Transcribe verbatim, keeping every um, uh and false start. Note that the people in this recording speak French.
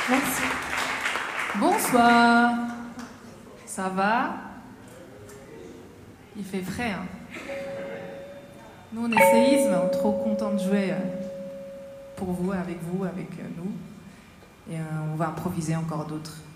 Merci. Bonsoir. Ça va? Il fait frais, hein? Nous, on est séisme, on est trop contents de jouer pour vous, avec vous, avec nous. Et on va improviser encore d'autres.